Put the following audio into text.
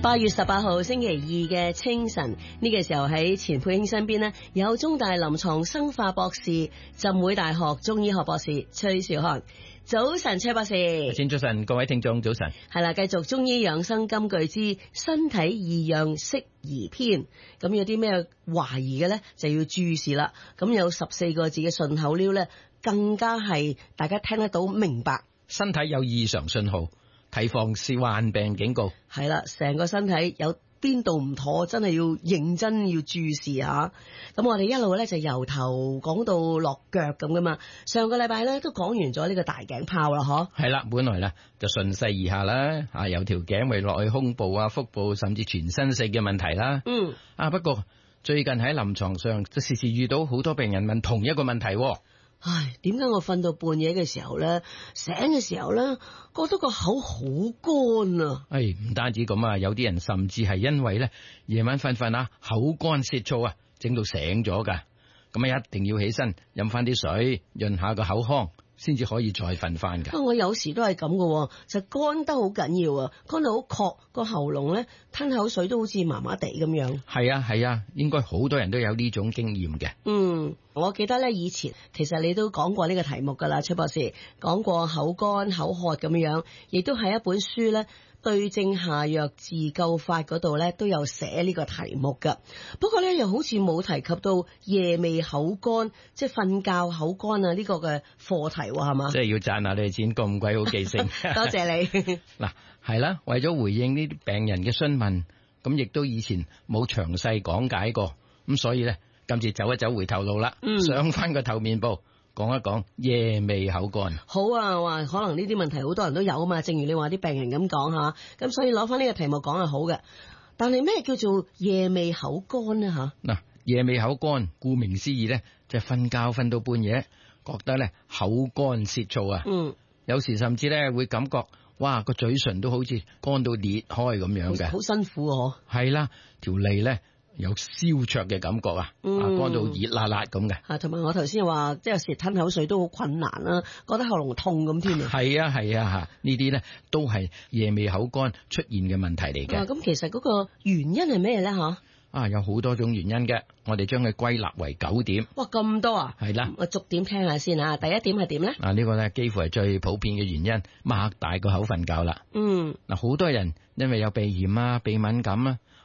8月18號星期二嘅清晨，呢個時候喺錢佩卿身邊呢，有中大臨床生化博士、浸會大學中醫學博士崔兆漢。早晨，崔博士。 先早晨，各位聽眾早晨。 係啦，繼續中醫養生金句之身體異樣適宜篇。咁有啲咩懷疑嘅呢，就要注視啦。咁有14個字嘅順口溜呢，更加係大家聽得到明白。 身體有異常信號，提防是患病警告。 係啦，成個身體有邊度唔妥，真係要認真要注視下。咁我哋一路咧就由頭講到落腳咁噶嘛。上個禮拜咧都講完咗呢個大頸泡啦，嗬。係啦，本來啦就順勢而下啦，由條頸圍落去胸部啊、腹部，甚至全身性嘅問題啦。不過最近喺臨床上就時時遇到好多病人問同一個問題。 唉，點解我瞓到半夜嘅時候咧，醒嘅時候咧，覺得個口好乾啊！ 唔單止咁啊，有啲人甚至係因為咧夜晚瞓啊，口乾舌燥啊，整到醒咗噶。咁啊，一定要起身飲翻啲水，潤下個口腔，先至可以再瞓翻噶。 我有時都係咁噶，就乾得好緊要啊，乾到好涸，個喉嚨咧吞口水都好似麻麻地咁樣。 係啊，應該好多人都有呢種經驗嘅。 我記得咧以前其實你都講過呢個題目噶啦，崔博士講過口乾口渴咁樣，亦都係一本書咧對症下藥自救法嗰度咧都有寫呢個題目噶。不過咧又好似冇提及到夜未口乾，即係瞓覺口乾啊呢個嘅課題係嘛？ 即係要讚下你先咁鬼好記性。 多謝你。 嗱，係啦，為咗回應呢啲病人嘅詢問，咁亦都以前冇詳細講解過，咁所以咧今次走一走回頭路啦，上翻個頭面部講一講夜未口乾。好啊，話可能呢啲問題好多人都有啊嘛，正如你話啲病人咁講吓，咁所以攞翻呢個題目講係好嘅。但係咩叫做夜未口乾呢？吓？ 嗱，夜未口乾，顧名思義咧，就係瞓覺瞓到半夜，覺得咧口乾舌燥啊。有時甚至咧會感覺，哇個嘴唇都好似乾到裂開咁樣嘅， 好辛苦啊！ 係啦，條脷咧有燒灼嘅感覺啊，乾到熱辣辣咁嘅。 同埋我頭先話，即係有時吞口水都好困難啦，覺得喉嚨痛咁添啊。 係啊，呢啲咧都係夜未口乾出現嘅問題嚟嘅。 咁其實嗰個原因係咩咧？ 有好多種原因嘅，我哋將佢歸納為9點。 哇，咁多啊！ 係啦， 我逐點聽下先啊。第一點係點咧？ 呢個咧幾乎係最普遍嘅原因，擘大個口瞓覺啦。好多人因為有鼻炎啊、鼻敏感啊，